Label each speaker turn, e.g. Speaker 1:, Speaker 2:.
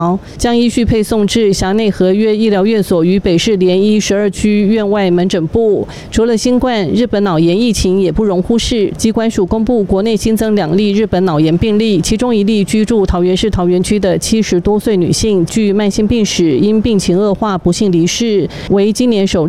Speaker 1: 将依序配送至辖内和约医疗院所与北市联医12区院外门诊部。除了新冠，日本脑炎疫情也不容忽视。机关署公布，国内新增2例日本脑炎病例，其中1例居住桃园市桃园区的70多岁女性，具慢性病史，因病情恶化不幸离世，为今年首例